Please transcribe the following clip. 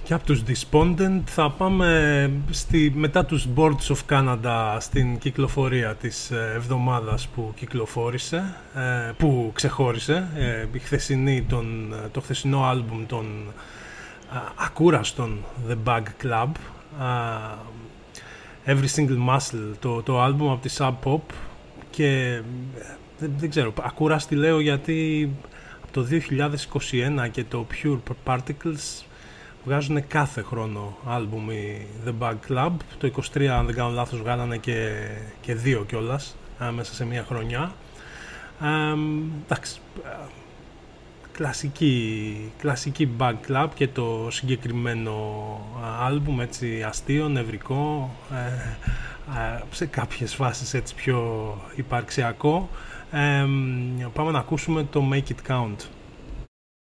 Και από τους Despondent θα πάμε μετά τους Boards of Canada στην κυκλοφορία της εβδομάδας που κυκλοφόρησε, που ξεχώρισε, το χθεσινό άλμπουμ των ακούραστων The Bug Club, Every Single Muscle, το άλμπουμ από τη Sub Pop, και δεν ξέρω, ακούραστη λέω γιατί από το 2021 και το Pure Particles βγάζουν κάθε χρόνο άλμπουμ οι The Bug Club. Το 23, αν δεν κάνω λάθος, βγάλανε και δύο κιόλας μέσα σε μια χρονιά. Εντάξει, κλασική Bug Club και το συγκεκριμένο άλμπουμ, έτσι αστείο, νευρικό, σε κάποιες φάσεις έτσι πιο υπαρξιακό. Πάμε να ακούσουμε το Make It Count.